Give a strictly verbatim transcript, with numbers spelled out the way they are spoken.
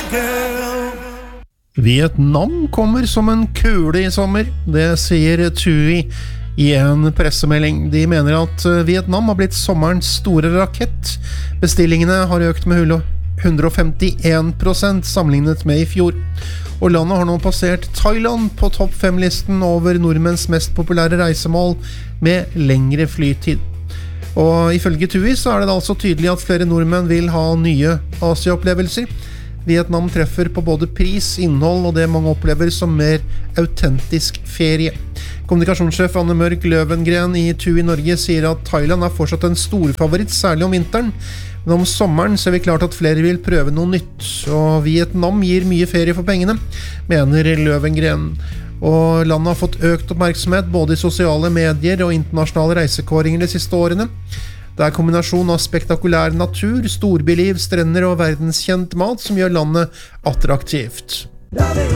Vietnam kommer som en kule i sommer, det sier TUI i en pressemelding. De mener at Vietnam har blitt sommerens store rakett. Bestillingene har økt med hundre og femtien prosent sammenlignet med i fjor. Og landet har nå passert Thailand på topp fem-listen over nordmenns mest populære reisemål med lengre flytid. Og ifølge TUI så er det altså tydelig at flere nordmenn vil ha nye Asia-opplevelser. Vietnam treffer på både pris, innhold og det mange opplever som mer autentisk ferie. Kommunikasjonssjef Anne Mørk Løvengren i TUI Norge sier at Thailand er fortsatt en stor favoritt, særlig om vinteren. Men om sommeren ser vi klart at flere vil prøve noe nytt, og Vietnam gir mye ferie for pengene, mener Løvengren. Og landet har fått økt oppmerksomhet både i sosiale medier og internasjonale reisekåringer de siste årene. Det er kombinasjon av spektakulær natur, storbyliv, strender og verdenskjent mat som gjør landet attraktivt.